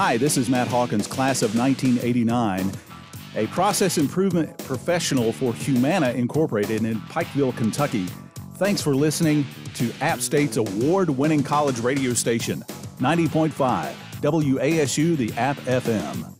Hi, this is Matt Hawkins, class of 1989, a process improvement professional for Humana Incorporated in Pikeville, Kentucky. Thanks for listening to App State's award-winning college radio station, 90.5 WASU, the App FM.